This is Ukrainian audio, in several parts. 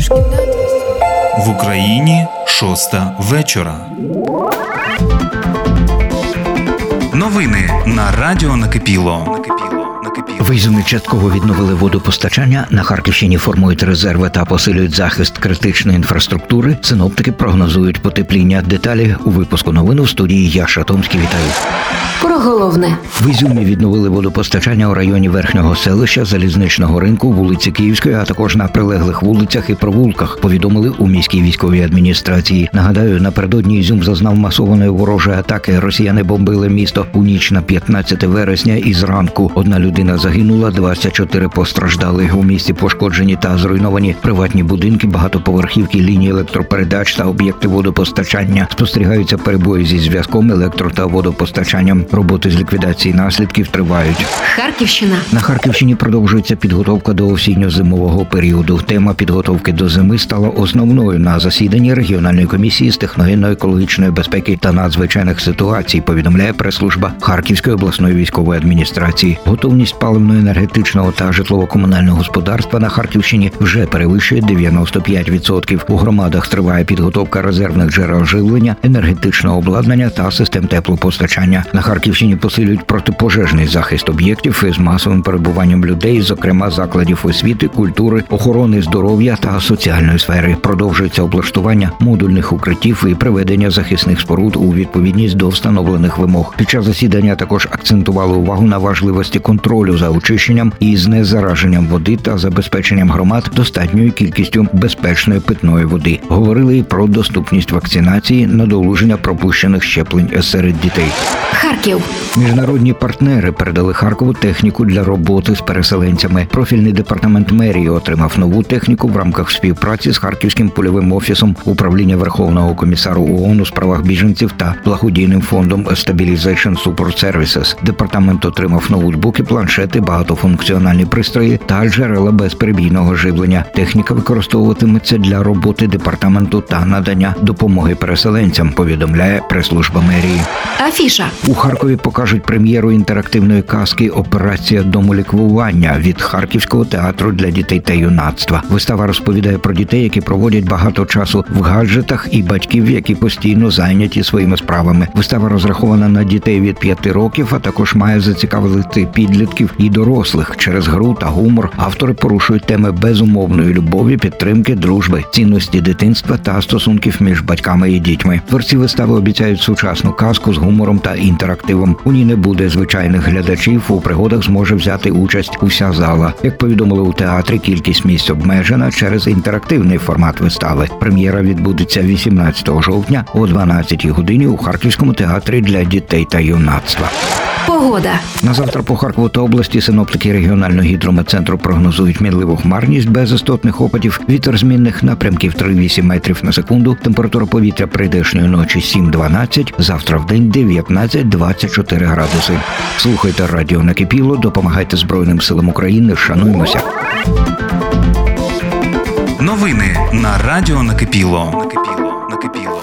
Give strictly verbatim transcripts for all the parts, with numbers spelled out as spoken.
В Україні шоста вечора. Новини на радіо Накипіло. В Ізюмі частково відновили водопостачання, на Харківщині формують резерви та посилюють захист критичної інфраструктури. Синоптики прогнозують потепління. Деталі у випуску новин у студії я, Шатомський, вітаю. Про головне. В Ізюмі відновили водопостачання у районі Верхнього селища, Залізничного ринку, вулиці Київської, а також на прилеглих вулицях і провулках, повідомили у міській військовій адміністрації. Нагадаю, напередодні Ізюм зазнав масованої ворожої атаки. Росіяни бомбили місто у ніч на п'ятнадцяте вересня і зранку. Одна людина загинула, двадцять чотири постраждали. У місті пошкоджені та зруйновані приватні будинки, багатоповерхівки, лінії електропередач та об'єкти водопостачання. Спостерігаються перебої зі зв'язком, електро- та водопостачанням. Роботи з ліквідації наслідків тривають. Харківщина. На Харківщині продовжується підготовка до осінньо-зимового періоду. Тема підготовки до зими стала основною на засіданні регіональної комісії з техногенно-екологічної безпеки та надзвичайних ситуацій, повідомляє прес-служба Харківської обласної військової адміністрації. Готовність паливно-енергетичного та житлово-комунального господарства на Харківщині вже перевищує дев'яносто п'ять відсотків. У громадах триває підготовка резервних джерел живлення, енергетичного обладнання та систем теплопостачання. На Харківщині посилюють протипожежний захист об'єктів із масовим перебуванням людей, зокрема закладів освіти, культури, охорони здоров'я та соціальної сфери. Продовжується облаштування модульних укриттів і приведення захисних споруд у відповідність до встановлених вимог. Під час засідання також акцентували увагу на важливості контролю за очищенням і знезараженням води та забезпеченням громад достатньою кількістю безпечної питної води. Говорили і про доступність вакцинації, надолуження пропущених щеплень серед дітей. Харків. Міжнародні партнери передали Харкову техніку для роботи з переселенцями. Профільний департамент мерії отримав нову техніку в рамках співпраці з Харківським польовим офісом Управління Верховного комісару ООН у справах біженців та благодійним фондом Stabilization Support Services. Департамент отримав ноутбуки, планшети, багатофункціональні пристрої та джерела безперебійного живлення. Техніка використовуватиметься для роботи департаменту та надання допомоги переселенцям, повідомляє прес-служба мерії. Афіша. У Харкові покажуть прем'єру інтерактивної казки «Операція домоліквування» від Харківського театру для дітей та юнацтва. Вистава розповідає про дітей, які проводять багато часу в гаджетах, і батьків, які постійно зайняті своїми справами. Вистава розрахована на дітей від п'яти років, а також має зацікавити підлітків і дорослих. Через гру та гумор автори порушують теми безумовної любові, підтримки, дружби, цінності дитинства та стосунків між батьками і дітьми. Творці вистави обіцяють сучасну казку з гумором та інтерактивом. У ній не буде звичайних глядачів, у пригодах зможе взяти участь уся зала. Як повідомили у театрі, кількість місць обмежена через інтерактивний формат вистави. Прем'єра відбудеться вісімнадцятого жовтня о дванадцятій годині у Харківському театрі для дітей та юнацтва. Погода. На завтра по Харкову та області синоптики регіонального гідрометцентру прогнозують мінливу хмарність без істотних опадів, вітер змінних напрямків три-вісім метрів на секунду, температура повітря прийдешньої ночі сім-дванадцять, завтра в день дев'ятнадцять-двадцять чотири градуси. Слухайте радіо Накипіло, допомагайте Збройним силам України, шануймося. Новини на радіо Накипіло. Накипіло. Накипіло.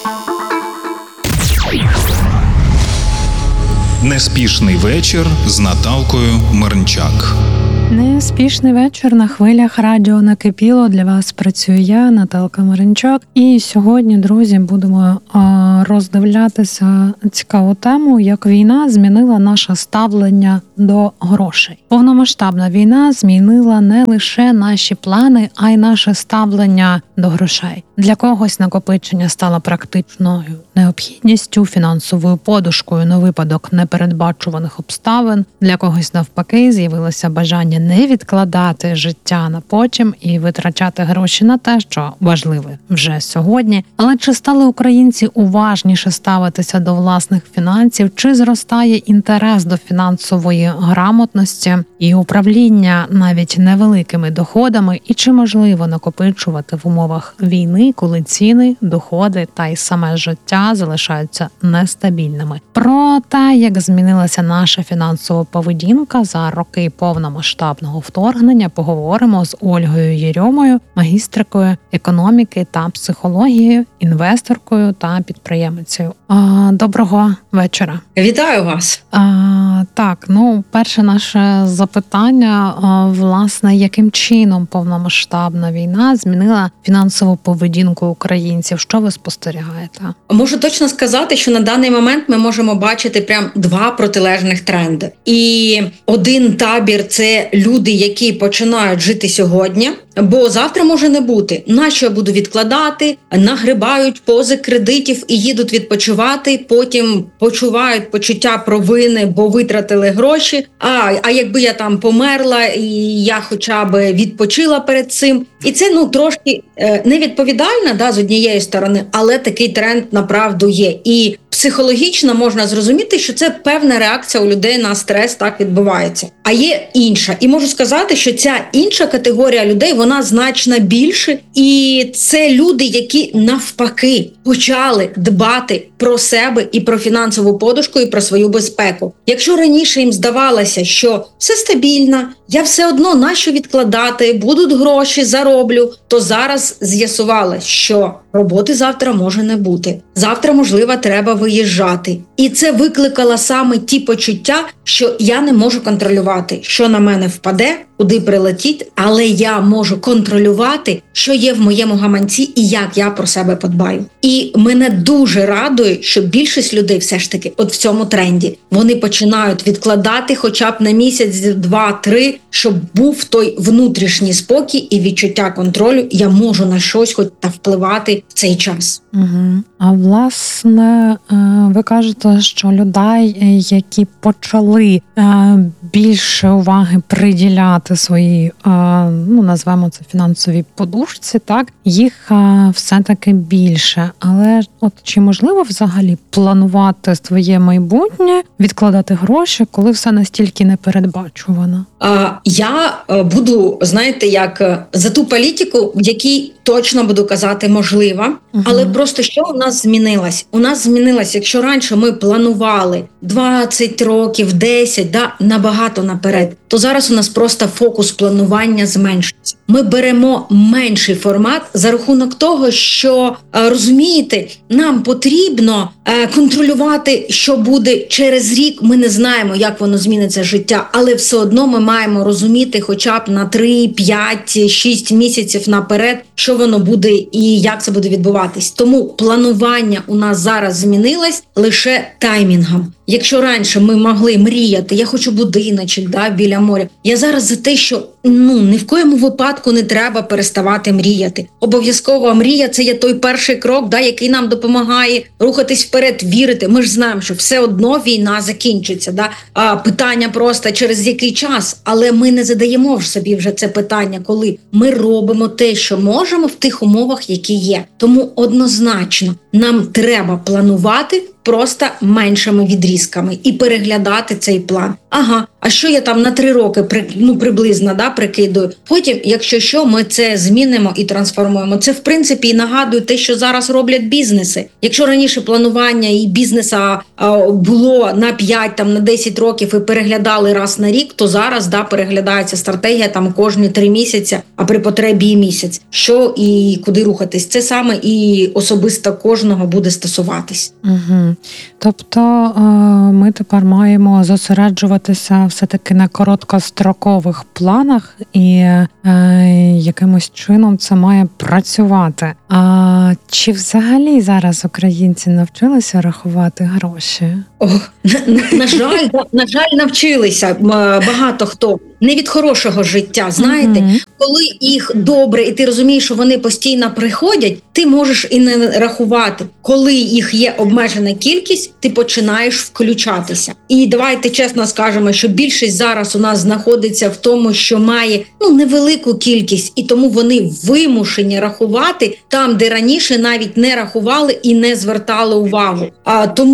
Неспішний вечір з Наталкою Мирнчак. Неспішний вечір на хвилях радіо Накипіло. Для вас працюю я, Наталка Мирнчак. І сьогодні, друзі, будемо роздивлятися цікаву тему, як війна змінила наше ставлення до грошей. Повномасштабна війна змінила не лише наші плани, а й наше ставлення до грошей. Для когось накопичення стало практичною необхідністю, фінансовою подушкою на випадок непередбачуваних обставин. Для когось, навпаки, з'явилося бажання не відкладати життя на потім і витрачати гроші на те, що важливе вже сьогодні. Але чи стали українці уважніше ставитися до власних фінансів, чи зростає інтерес до фінансової грамотності і управління навіть невеликими доходами, і чи можливо накопичувати в умовах війни, коли ціни, доходи та й саме життя залишаються нестабільними? Про те, як змінилася наша фінансова поведінка за роки повномасштабної повномасштабного вторгнення поговоримо з Ольгою Єрьомою, магістрикою економіки та психології, інвесторкою та підприємицею. Доброго вечора. Вітаю вас. А, так, ну, перше наше запитання, а, власне, яким чином повномасштабна війна змінила фінансову поведінку українців? Що ви спостерігаєте? Можу точно сказати, що на даний момент ми можемо бачити прям два протилежних тренди. І один табір – це люди, які починають жити сьогодні, бо завтра може не бути. Нащо я буду відкладати, нагрибають пози кредитів і їдуть відпочивати, потім почувають почуття провини, бо витратили гроші. А, а якби я там померла, і я хоча б відпочила перед цим. І це, ну, трошки е, невідповідально, да, з однієї сторони, але такий тренд направду є. І психологічно можна зрозуміти, що це певна реакція у людей на стрес, так відбувається. А є інша. І можу сказати, що ця інша категорія людей, вона значно більше. І це люди, які навпаки почали дбати про себе і про фінансову подушку, і про свою безпеку. Якщо раніше їм здавалося, що все стабільно, я все одно нащо відкладати, будуть гроші, зароблю, то зараз з'ясувалось, що роботи завтра може не бути. Завтра, можливо, треба виїжджати. І це викликало саме ті почуття, що я не можу контролювати, що на мене впаде, куди прилетить, але я можу контролювати, що є в моєму гаманці і як я про себе подбаю. І мене дуже радує, що більшість людей все ж таки от в цьому тренді. Вони починають відкладати хоча б на місяць, два, три, щоб був той внутрішній спокій і відчуття контролю. Я можу на щось хоч та впливати в цей час. Угу. А власне, ви кажете, що людей, які почали більше уваги приділяти своїй, ну, назвемо це фінансовій подушці, так, їх все-таки більше. Але от чи можливо взагалі планувати своє майбутнє, відкладати гроші, коли все настільки непередбачувано? А, я буду, знаєте, як за ту політику, в якій точно буду казати можливо, угу. Але просто що у нас змінилось? У нас змінилось, якщо раніше ми планували двадцять років, десять, да, набагато наперед, то зараз у нас просто фокус планування зменшується. Ми беремо менший формат за рахунок того, що, розумієте, нам потрібно контролювати, що буде через рік. Ми не знаємо, як воно зміниться життя, але все одно ми маємо розуміти хоча б на три, п'ять, шість місяців наперед, що воно буде і як це буде відбуватись. Тому планування у нас зараз змінилось лише таймінгом. Якщо раніше ми могли мріяти, я хочу будиночок, да, біля моря, я зараз за те, що ну ні в коєму випадку не треба переставати мріяти. Обов'язково мрія – це є той перший крок, да, який нам допомагає рухатись вперед, вірити. Ми ж знаємо, що все одно війна закінчиться. Да? А, питання просто через який час, але ми не задаємо в собі вже це питання, коли ми робимо те, що можемо в тих умовах, які є. Тому однозначно нам треба планувати просто меншими відрізками і переглядати цей план. Ага, а що я там на три роки ну, приблизно да, прикидую? Потім, якщо що, ми це змінимо і трансформуємо. Це, в принципі, і нагадує те, що зараз роблять бізнеси. Якщо раніше планування і бізнеса а, було на п'ять, там, на десять років і переглядали раз на рік, то зараз да, переглядається стратегія там кожні три місяці, а при потребі і місяць. Що і куди рухатись? Це саме і особисто кожного буде стосуватись. Угу. Тобто ми тепер маємо зосереджуватися все-таки на короткострокових планах і якимось чином це має працювати. А чи взагалі зараз українці навчилися рахувати гроші? О, на, на жаль, на жаль, навчилися багато хто. Не від хорошого життя, знаєте, mm-hmm. коли їх добре, і ти розумієш, що вони постійно приходять, ти можеш і не рахувати. Коли їх є обмежена кількість, ти починаєш включатися. І давайте чесно скажемо, що більшість зараз у нас знаходиться в тому, що має ну невелику кількість, і тому вони вимушені рахувати там, де раніше навіть не рахували і не звертали увагу. А тому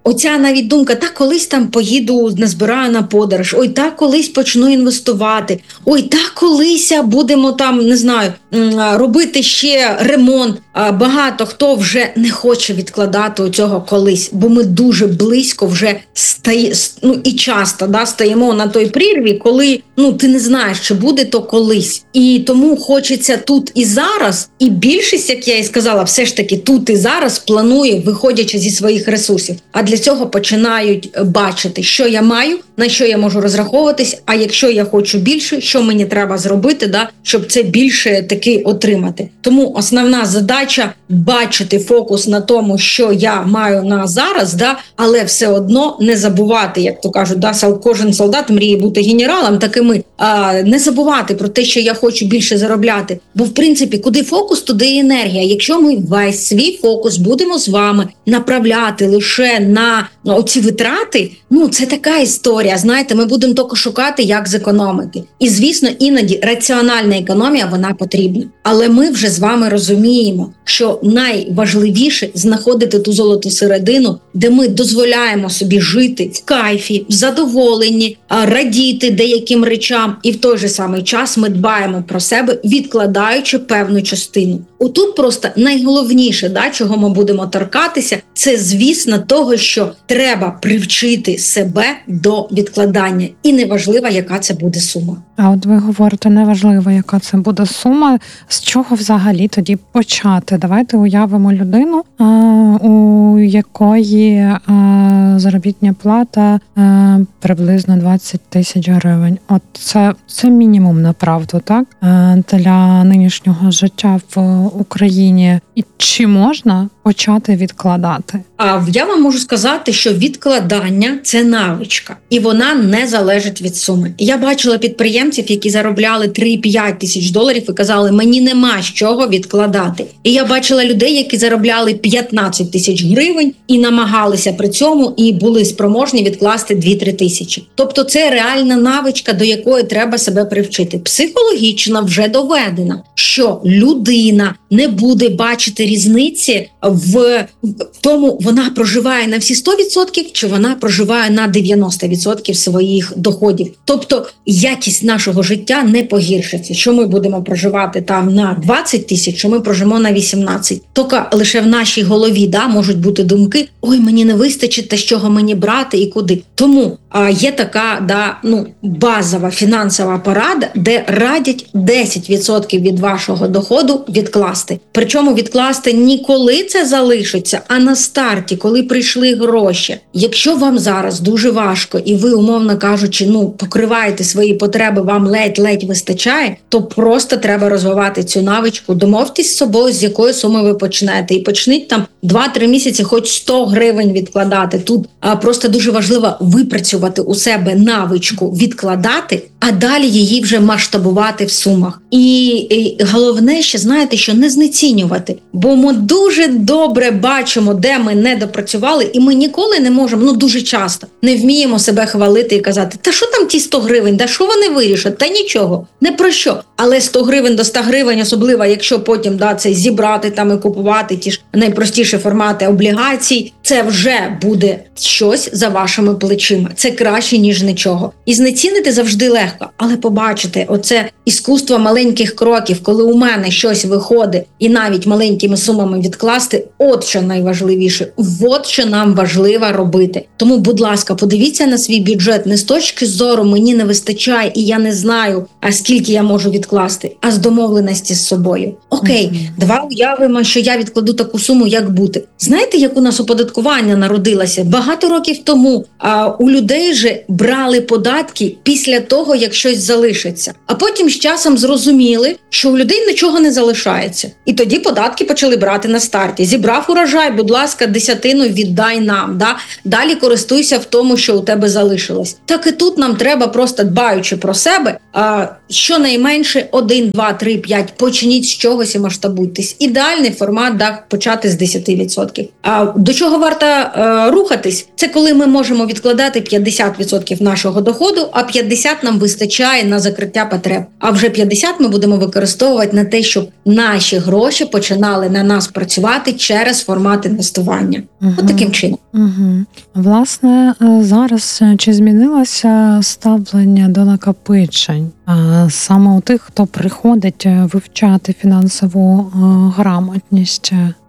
оця навіть думка, та колись там поїду, назбираю на подорож, ой, та колись почну інвестувати, ой, та колись будемо там, не знаю, робити ще ремонт. Багато хто вже не хоче відкладати цього колись, бо ми дуже близько вже стає, ну і часто да, стаємо на той прірві, коли ну ти не знаєш, чи буде то колись. І тому хочеться тут і зараз, і більшість, як я і сказала, все ж таки тут і зараз планує, виходячи зі своїх ресурсів. А для цього починають бачити, що я маю, на що я можу розраховуватись, а якщо я хочу більше, що мені треба зробити, да, щоб це більше таки отримати. Тому основна задача – бачити фокус на тому, що я маю на зараз, да, але все одно не забувати, як то кажуть, да, кожен солдат мріє бути генералом, так і ми. А, не забувати про те, що я хочу більше заробляти. Бо, в принципі, куди фокус, туди і енергія. Якщо ми весь свій фокус будемо з вами направляти лише на ну, оці витрати, ну, це така історія, знаєте, ми будемо тільки шукати, як зекономити. І, звісно, іноді раціональна економія, вона потрібна. Але ми вже з вами розуміємо, що найважливіше знаходити ту золоту середину, де ми дозволяємо собі жити в кайфі, в задоволенні, радіти деяким речам, і в той же самий час ми дбаємо про себе, відкладаючи певну частину. Отут просто найголовніше, да, чого ми будемо торкатися, це, звісно, того, що треба привчити себе до відкладання. І неважливо, яка це буде сума. А от ви говорите, неважливо, яка це буде сума. З чого взагалі тоді почати? Давайте уявимо людину, у якої заробітня плата приблизно двадцять тисяч гривень. От це, це мінімум, направду, так? Для нинішнього життя в Україні. І чи можна почати відкладати? А я вам можу сказати, що відкладання – це навичка. І вона не залежить від суми. Я бачила підприємців, які заробляли три-п'ять тисяч доларів і казали, мені нема з чого відкладати. І я бачила людей, які заробляли п'ятнадцять тисяч гривень і намагалися при цьому і були спроможні відкласти дві-три тисячі. Тобто це реальна навичка, до якої треба себе привчити. Психологічно вже доведено, що людина не буде бачити різниці в тому, вона проживає на всі сто відсотків, чи вона проживає на дев'яносто відсотків своїх доходів. Тобто якість нашого життя не погіршиться, що ми будемо проживати там на двадцять тисяч, що ми прожимо на вісімнадцять. Тільки лише в нашій голові да, можуть бути думки, ой, мені не вистачить, та з чого мені брати і куди. Тому а, є така да, ну, базова фінансова порада, де радять десять відсотків від вашого доходу відкласти. Причому відкласти не коли це залишиться, а на старті, коли прийшли гроші. Якщо вам зараз дуже важко і ви, умовно кажучи, ну, покриваєте свої потреби, вам ледь-ледь вистачає, то просто треба розвивати цю навичку. Домовтесь з собою, з якої суми ви почнете. І почніть там два-три місяці хоч сто гривень відкладати. Тут а, просто дуже важливо випрацювати у себе навичку відкладати, а далі її вже масштабувати в сумах. І, і головне ще, знаєте, що не знецінювати. Бо ми дуже добре бачимо, де ми не допрацювали, і ми ніколи не можемо, ну дуже часто, не вміємо себе хвалити і казати, та що там ті сто гривень, та що вони вирішать, та нічого, не про що. Але сто гривень до ста гривень, особливо, якщо потім да, це зібрати там і купувати ті ж найпростіші формати облігацій, це вже буде щось за вашими плечима. Це краще, ніж нічого. І знецінити завжди легко, але побачите, оце іскусство маленьких кроків, коли у мене щось виходить і навіть маленькими сумами відкласти, от що найважливіше, от що нам важливо робити. Тому, будь ласка, подивіться на свій бюджет не з точки зору мені не вистачає і я не знаю, а скільки я можу відкласти, а з домовленості з собою. Окей, mm-hmm. давай уявимо, що я відкладу таку суму, як бути. Знаєте, як у нас оподаткування народилося? Багато років тому а, у людей же брали податки після того, як щось залишиться. А потім з часом зрозуміли, що у людей нічого не залишається. І тоді податки почали брати на старті. Зібрав урожай, будь ласка, десятину віддай нам. Да? Далі користуйся в тому, що у тебе залишилось. Так і тут нам треба просто, дбаючи про себе, а, щонайменше один, два, три, п'ять, почніть з чогось і масштабуйтесь. Ідеальний формат да, почати з десять відсотків. А до чого варто а, рухатись? Це коли ми можемо відкладати п'ятдесят відсотків нашого доходу, а п'ятдесят нам вистачає на закриття потреб. А вже п'ятдесят ми будемо використовувати на те, щоб наші гроші починали на нас працювати через формат інвестування. Угу. От таким чином. Угу. Власне, зараз чи змінилося ставлення до накопичень саме у тих, хто приходить вивчати фінансову грамотність,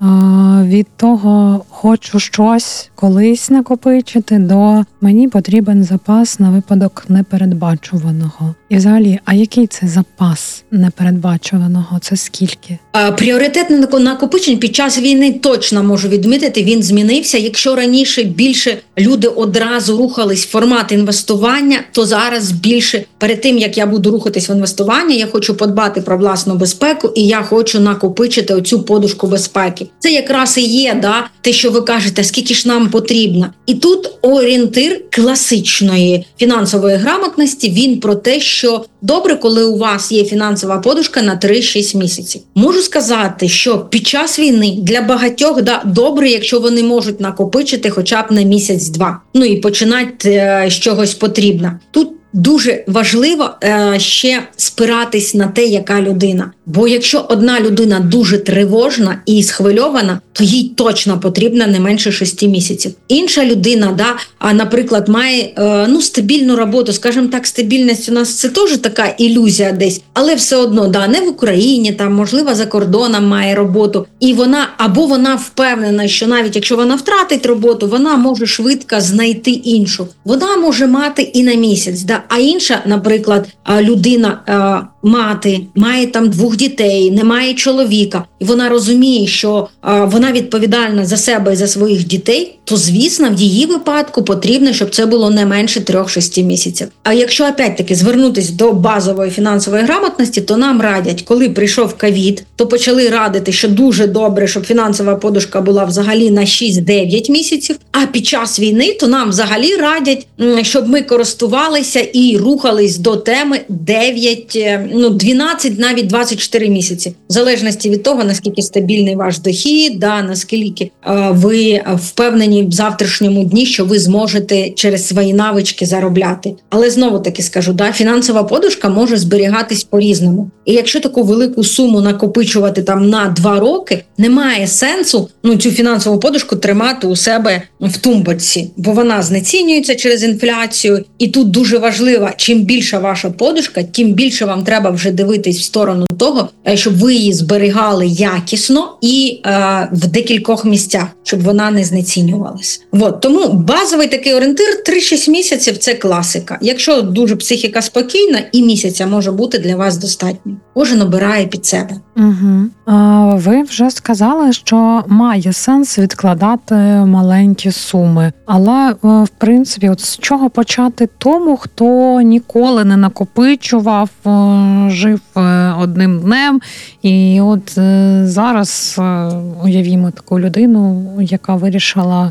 від того хочу щось колись накопичити до мені потрібен запас на випадок непередбачуваного? І взагалі, а який це запас непередбачуваного? Це скільки? Пріоритет накопичень під час війни точно можу відмітити, він змінився. Якщо раніше більше люди одразу рухались в формат інвестування, то зараз більше перед тим, як я буду рухатись в інвестування, я хочу подбати про власну безпеку і я хочу накопичити оцю подушку безпеки. Це якраз і є, да, те, що ви кажете, скільки ж нам потрібно. І тут орієнтир класичної фінансової грамотності, він про те, що добре, коли у вас є фінансова подушка на три-шість місяців. Можу сказати, що під час війни для багатьох да, добре, якщо вони можуть накопичити хоча б на місяць-два. Ну і починати е, з чогось потрібно. Тут дуже важливо е, ще спиратись на те, яка людина. Бо якщо одна людина дуже тривожна і схвильована, то їй точно потрібно не менше шести місяців. Інша людина, да, а, наприклад, має е, ну, стабільну роботу, скажімо так, стабільність у нас це теж така ілюзія десь, але все одно, да, не в Україні, там, можливо, за кордоном має роботу. І вона, або вона впевнена, що навіть якщо вона втратить роботу, вона може швидко знайти іншу. Вона може мати і на місяць, да. А інша, наприклад, людина, мати, має там двох дітей, не має чоловіка, і вона розуміє, що вона відповідальна за себе і за своїх дітей, то, звісно, в її випадку потрібно, щоб це було не менше трьох-шести місяців. А якщо, опять-таки, звернутися до базової фінансової грамотності, то нам радять, коли прийшов ковід, то почали радити, що дуже добре, щоб фінансова подушка була взагалі на шість-дев'ять місяців, а під час війни, то нам взагалі радять, щоб ми користувалися і рухались до теми дев'ять, ну, дванадцять, навіть двадцять чотири місяці. В залежності від того, наскільки стабільний ваш дохід, да, наскільки е, ви впевнені в завтрашньому дні, що ви зможете через свої навички заробляти. Але знову-таки скажу, да, фінансова подушка може зберігатись по-різному. І якщо таку велику суму накопичувати там на два роки, немає сенсу ну, цю фінансову подушку тримати у себе в тумбочці, бо вона знецінюється через інфляцію. І тут дуже важливо, чим більша ваша подушка, тим більше вам треба вже дивитись в сторону того, щоб ви її зберігали якісно і е, в декількох місцях, щоб вона не знецінювалася. От, тому базовий такий орієнтир три-шість місяців – це класика. Якщо дуже психіка спокійна, і місяця може бути для вас достатньо. Кожен обирає під себе. Угу. А, ви вже сказали, що має сенс відкладати маленькі суми. Але, в принципі, от з чого почати тому, хто ніколи не накопичував, жив одним днем. І от зараз уявімо таку людину, яка вирішила,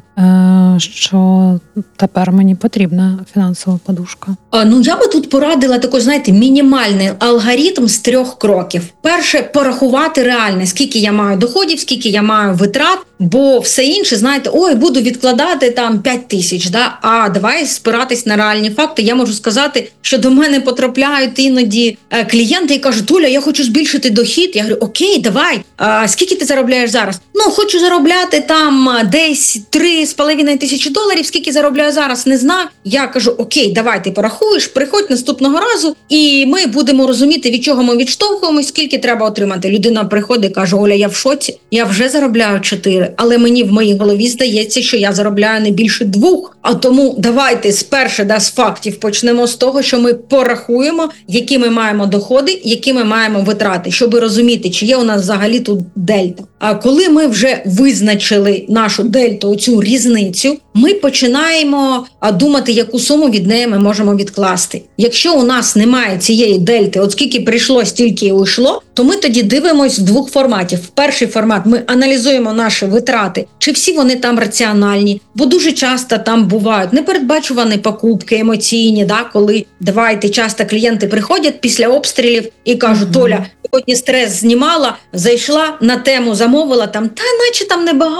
що тепер мені потрібна фінансова подушка. Ну, я би тут порадила такий, знаєте, мінімальний алгоритм з трьох кроків. Перше, порахувати реально, скільки я маю доходів, скільки я маю витрат, бо все інше, знаєте, ой, буду відкладати там п'ять тисяч, да? А давай спиратись на реальні факти. Я можу сказати, що до мене потрапляють іноді клієнти і кажуть, Оля, я хочу збільшити дохід. Я говорю, окей, давай, а скільки ти заробляєш зараз? Ну, хочу заробляти там десь три з половиною тисячі доларів, скільки заробляю зараз, не знаю. Я кажу, окей, давай ти порахуєш, приходь наступного разу, і ми будемо розуміти, від чого ми відштовхуємось, скільки треба отримати. Людина приходить і каже, Оля, я в шоці, я вже заробляю чотири, але мені в моїй голові здається, що я заробляю не більше двох. А тому давайте спершу да, з фактів почнемо з того, що ми порахуємо, які ми маємо доходи, які ми маємо витрати, щоб розуміти, чи є у нас взагалі тут дельта. А коли ми вже визначили нашу дельту, оцю різницю, ми починаємо думати, яку суму від неї ми можемо відкласти. Якщо у нас немає цієї дельти, от скільки прийшло, стільки і уйшло, то ми тоді дивимось в двох форматів. Перший формат – ми аналізуємо наші витрати, чи всі вони там раціональні, бо дуже часто там бувають непередбачувані покупки емоційні, да, коли, давайте, часто клієнти приходять після обстрілів і кажуть, mm-hmm. Толя, сьогодні стрес знімала, зайшла на тему, замовила там, та наче там небагато,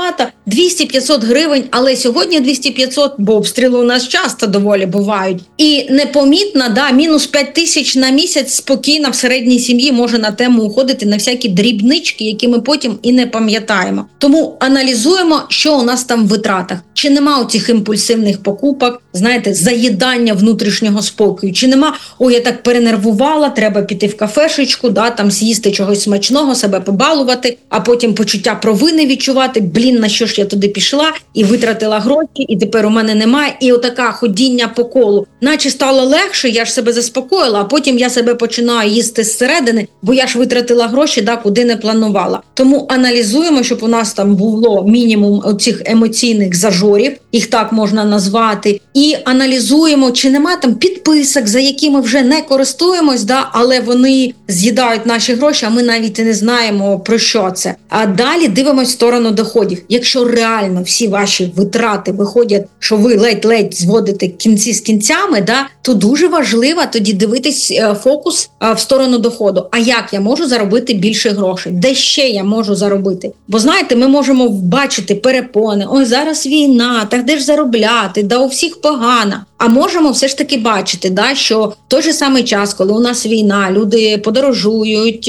двісті-п'ятсот гривень, але сьогодні двісті-п'ятсот, бо обстріли у нас часто доволі бувають. І непомітно, да, мінус п'ять тисяч на місяць спокійно в середній сім'ї може на тему уходити на всякі дрібнички, які ми потім і не пам'ятаємо. Тому аналізуємо, що у нас там в витратах. Чи нема у цих імпульсивних покупок, знаєте, заїдання внутрішнього спокою? Чи нема, ой, я так перенервувала, треба піти в кафешечку, да, там з'їсти чогось смачного, себе побалувати, а потім почуття провини відчувати, блін, на що ж я туди пішла і витратила гроші, і тепер у мене немає. І отака ходіння по колу. Наче стало легше, я ж себе заспокоїла, а потім я себе починаю їсти зсередини, бо я ж витратила гроші, да, куди не планувала. Тому аналізуємо, щоб у нас там було мінімум оцих емоційних зажорів, їх так можна назвати, і аналізуємо, чи нема там підписок, за які ми вже не користуємось, да, але вони з'їдають наші гроші, а ми навіть і не знаємо, про що це. А далі дивимось в сторону доходів. Якщо реально всі ваші витрати виходять, що ви ледь-ледь зводите кінці з кінцями, да, то дуже важливо тоді дивитись фокус в сторону доходу. А як я можу заробити більше грошей? Де ще я можу заробити? Бо знаєте, ми можемо бачити перепони. Ой, зараз війна, так де ж заробляти? Да у всіх погано. А можемо все ж таки бачити, да, що в той же самий час, коли у нас війна, люди подорожують,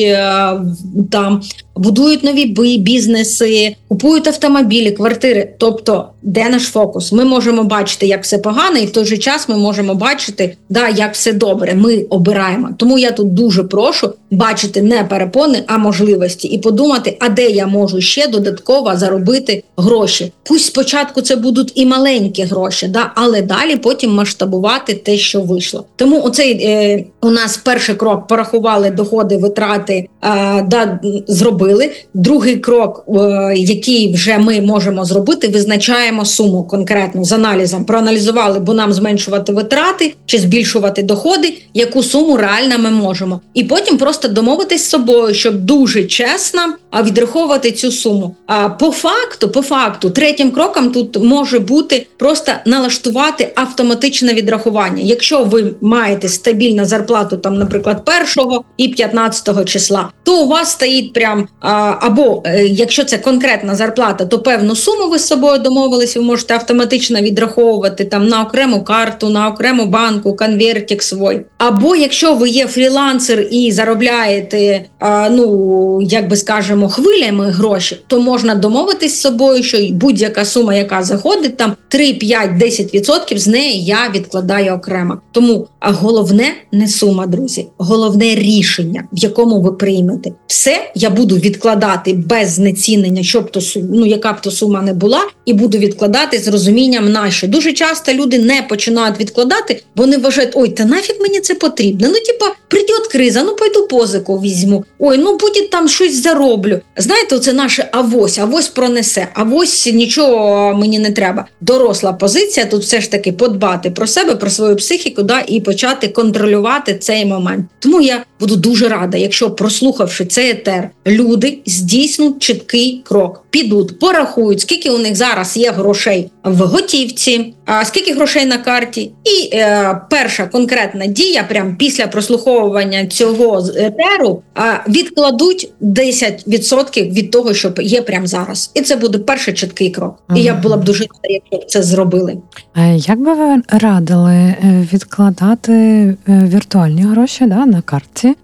там, будують нові бізнеси, купують автомобілі, квартири. Тобто, де наш фокус? Ми можемо бачити, як все погано, і в той же час ми можемо бачити, да, як все добре. Ми обираємо. Тому я тут дуже прошу бачити не перепони, а можливості. І подумати, а де я можу ще додатково заробити гроші. Пусть спочатку це будуть і маленькі гроші, да, але далі потім масштабувати те, що вийшло. Тому оцей е, у нас перший крок, порахували доходи, витрати, е, да, зробили. Другий крок, е, який вже ми можемо зробити, визначаємо суму конкретно з аналізом. Проаналізували, бо нам зменшувати витрати чи збільшувати доходи, яку суму реально ми можемо. І потім просто домовитись з собою, щоб дуже чесно відраховувати цю суму. А по факту, по факту, третім кроком тут може бути просто налаштувати автоматичне відрахування. Якщо ви маєте стабільну зарплату, там, наприклад, першого і п'ятнадцятого числа, то у вас стоїть прям, або якщо це конкретна зарплата, то певну суму ви з собою домовились, ви можете автоматично відраховувати там на окрему карту, на окрему банку, конвертик свій. Або якщо ви є фрілансер і заробляєте, ну, як би скажемо, хвилями гроші, то можна домовитись з собою, що будь-яка сума, яка заходить, там три, п'ять, десять відсотків з неї я відкладаю окремо. Тому головне не сума, друзі, головне рішення, в якому ви приймете. Все я буду відкладати без знецінення, щоб то, ну, яка б то сума не була, і буду відкладати з розумінням наше. Дуже часто люди не починають відкладати, бо вони вважають, ой, та нафіг мені це потрібно? Ну, типа, прийде криза, ну, пойду позику візьму. Ой, ну, буде там щось зароблю. Знаєте, оце наше авось, авось пронесе, авось нічого мені не треба. Доросла позиція, тут все ж таки подбати про себе, про свою психіку, да, і почати контролювати цей момент. Тому я буду дуже рада, якщо, прослухавши цей етер, люди здійснять чіткий крок. Підуть, порахують, скільки у них зараз є грошей в готівці, а скільки грошей на карті. І е, перша конкретна дія, прямо після прослуховування цього етеру, е, відкладуть десять відсотків від того, що є прямо зараз. І це буде перший чіткий крок. І я була б дуже рада, якщо б це зробили. Як би ви радили відкладати віртуальні гроші, да, на карті,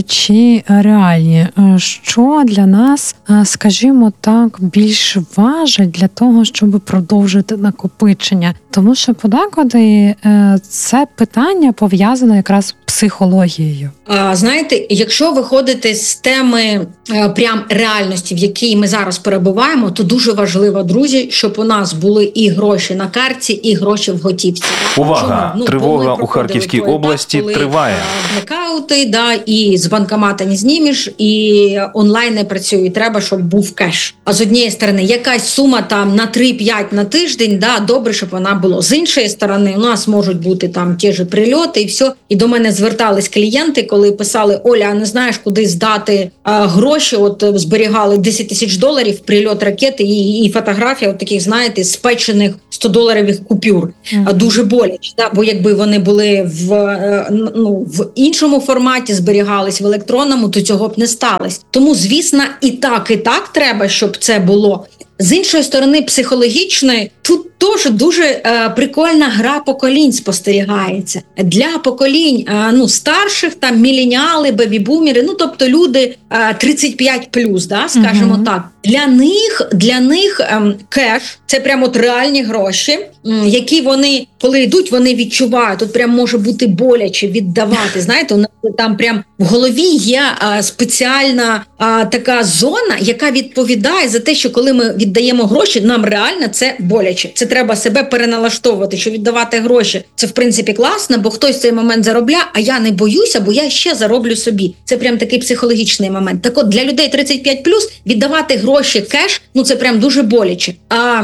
чи реальні? Що для нас, скажімо так, більш важить для того, щоб продовжити накопичення? Тому що подекуди це питання пов'язане якраз з психологією. А, знаєте, якщо виходити з теми а, прям реальності, в якій ми зараз перебуваємо, то дуже важливо, друзі, щоб у нас були і гроші на карті, і гроші в готівці. Увага! Ну, тривога у Харківській області етап, триває. Блекаути, да, і з банкомата не знімеш, і онлайн не працює, і треба, щоб був кеш. А з однієї сторони, якась сума там на три-п'ять на тиждень, да, добре, щоб вона була. З іншої сторони, у нас можуть бути там ті ж прильоти і все. І до мене звертались клієнти, коли писали: Оля, а не знаєш, куди здати а, гроші, от зберігали десять тисяч доларів, прильот ракети і, і фотографія от таких, знаєте, спечених сто-доларових купюр. Mm-hmm. Дуже боляче, да? Бо якби вони були в, ну, в іншому форматі, зберігались в електронному, то цього б не сталося. Тому, звісно, і так, і так треба, щоб це було. з іншої сторони, психологічної, тут теж дуже е, прикольна гра поколінь спостерігається. Для поколінь е, ну, старших, там міленіали, бебі-бумери, ну тобто люди е, тридцять п'ять плюс, да, скажімо uh-huh. так. Для них, для них е, кеш – це прямо от реальні гроші, е, які вони, коли йдуть, вони відчувають. Тут прям може бути боляче віддавати. Знаєте, у нас там прям в голові є е, спеціальна е, така зона, яка відповідає за те, що коли ми віддаємо гроші, нам реально це боляче. Це треба себе переналаштовувати, що віддавати гроші – це, в принципі, класно, бо хтось в цей момент заробляє, а я не боюся, бо я ще зароблю собі. Це прям такий психологічний момент. Так от, для людей тридцять п'ять плюс віддавати гроші кеш, ну це прям дуже боляче. А,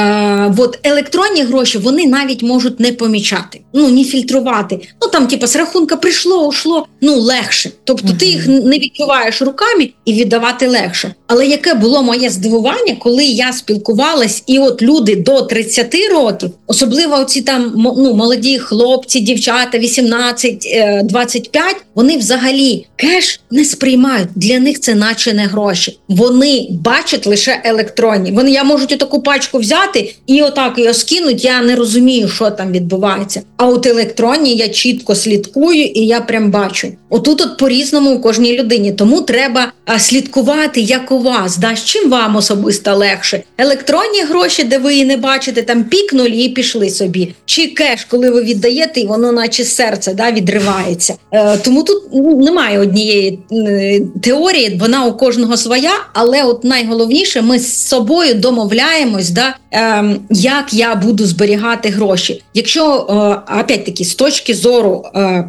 а от електронні гроші, вони навіть можуть не помічати, ну, не фільтрувати. Ну, там, типу, з рахунка прийшло, ушло, ну, легше. Тобто, mm-hmm. ти їх не відчуваєш руками і віддавати легше. Але яке було моє здивування, коли я спілкувалась, і от люди до тридцяти років, особливо оці там, ну, молоді хлопці, дівчата, вісімнадцять двадцять п'ять, вони взагалі кеш не сприймають. Для них це наче не гроші. Вони бачать лише електронні. Вони, я можу таку пачку взяти і отак її скинуть, я не розумію, що там відбувається. А от електронні я чітко слідкую і я прям бачу. Отут от по-різному у кожній людині. Тому треба а, слідкувати, як у вас, да, з чим вам особисто легше. Електронні гроші, де ви її не бачите, там пікнули і пішли собі. Чи кеш, коли ви віддаєте, і воно наче серце, да, відривається. Е, тому тут ну, немає однієї е, теорії, вона у кожного своя, але от найголовніше, ми з собою домовляємось, да, е, як я буду зберігати гроші. Якщо, е, опять-таки, з точки зору е,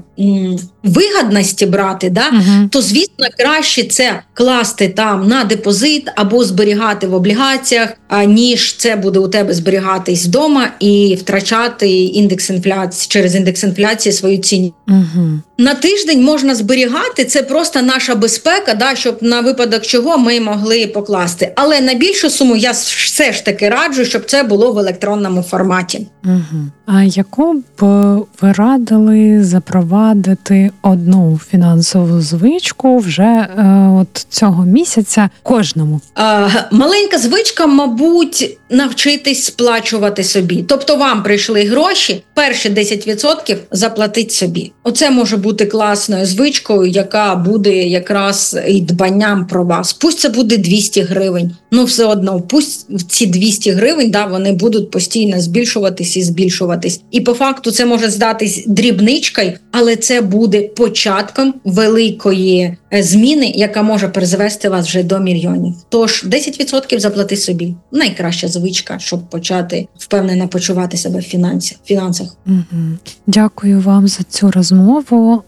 вигідності брати, да, uh-huh. то, звісно, краще це класти там на депозит або зберігати в облігаціях, а, ніж це буде у тебе зберігатись вдома і втрачати індекс інфляції, через індекс інфляції свою цінність. Uh-huh. На тиждень можна зберігати, це просто наша безпека, да, щоб на випадок чого ми могли покласти. Але на більшу суму я все ж таки раджу, щоб це було в електронному форматі. Uh-huh. А яку б ви радили запровадити одну фінансову звичку вже е, от цього місяця кожному? А, маленька звичка, мабуть, навчитись сплачувати собі. Тобто вам прийшли гроші, перші десять відсотків заплатить собі. Оце може бути класною звичкою, яка буде якраз і дбанням про вас. Пусть це буде двісті гривень, ну все одно, пусть ці двісті гривень, да, вони будуть постійно збільшуватись і збільшуватись. І по факту це може здатись дрібничкою, але це буде початком великої зміни, яка може призвести вас вже до мільйонів. Тож десять відсотків заплати собі. Найкраща звичка, щоб почати впевнено почувати себе в фінансах. фінансах. Угу. Дякую вам за цю розмову.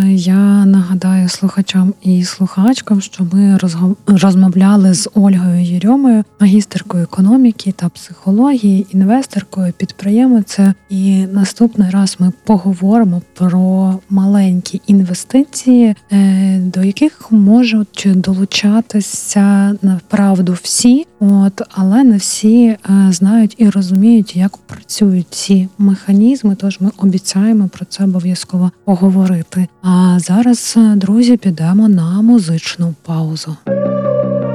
Я нагадаю слухачам і слухачкам, що ми розмовляли з Ольгою Єрьомою, магістеркою економіки та психології, інвесторкою, підприємицею. І наступний раз ми поговоримо про маленькі інвестиції, до яких можуть долучатися направду всі, от, але не всі знають і розуміють, як працюють ці механізми, тож ми обіцяємо про це обов'язково поговорити. А зараз, друзі, підемо на музичну паузу.